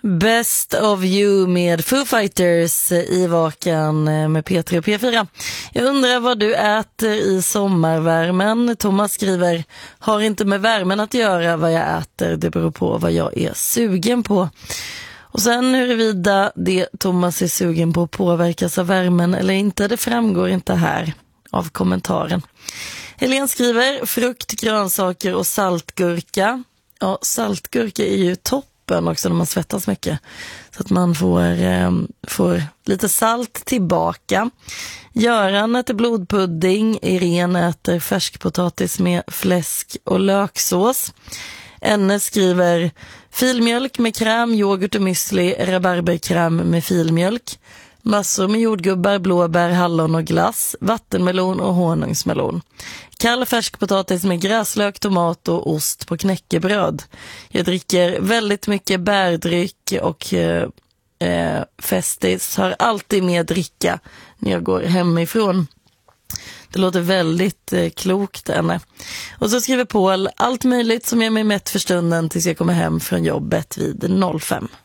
Best of You med Foo Fighters i Vakan med P3 och P4. Jag undrar vad du äter i sommarvärmen. Thomas skriver, har inte med värmen att göra vad jag äter. Det beror på vad jag är sugen på. Och sen huruvida det Thomas är sugen på påverkas av värmen eller inte, det framgår inte här av kommentaren. Helene skriver, frukt, grönsaker och saltgurka. Ja, saltgurka är ju toppen också när man svettas mycket. Så att man får lite salt tillbaka. Göran äter blodpudding. Irene äter färskpotatis med fläsk och löksås. Enne skriver filmjölk med kräm, yoghurt och müsli, rabarberkräm med filmjölk. Massor med jordgubbar, blåbär, hallon och glass, vattenmelon och honungsmelon. Kall färskpotatis med gräslök, tomat och ost på knäckebröd. Jag dricker väldigt mycket bärdryck och Festis har alltid med dricka när jag går hemifrån. Det låter väldigt klokt, Anne. Och så skriver Paul, allt möjligt som gör mig mätt för stunden tills jag kommer hem från jobbet vid 05.